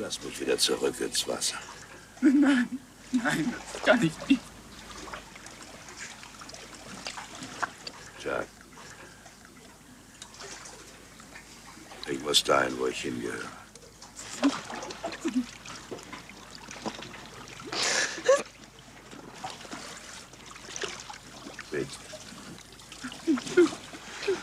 Lass mich wieder zurück ins Wasser. Nein, nein, das kann ich nicht. Jack. Ich muss dahin, wo ich hingehöre. Bitte.